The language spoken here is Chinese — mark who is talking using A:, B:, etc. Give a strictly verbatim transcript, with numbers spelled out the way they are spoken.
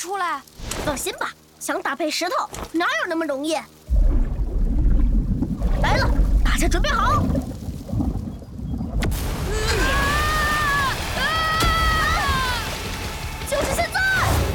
A: 出来。
B: 放心吧，想打败石头哪有那么容易？